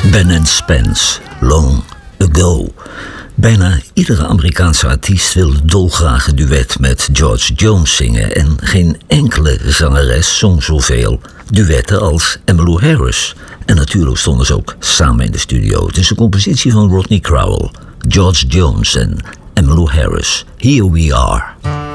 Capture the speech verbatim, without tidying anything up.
Ben and Spence, Long Ago. Bijna iedere Amerikaanse artiest wil dolgraag een duet met George Jones zingen en geen enkele zangeres zong zoveel duetten als Emmylou Harris. En natuurlijk stonden ze ook samen in de studio. Het is een compositie van Rodney Crowell, George Jones en Emmylou Harris. Here We Are.